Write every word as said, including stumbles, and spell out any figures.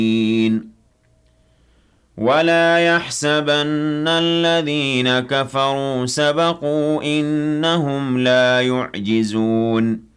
ولا يحسبن الذين كفروا سبقوا إنهم لا يعجزون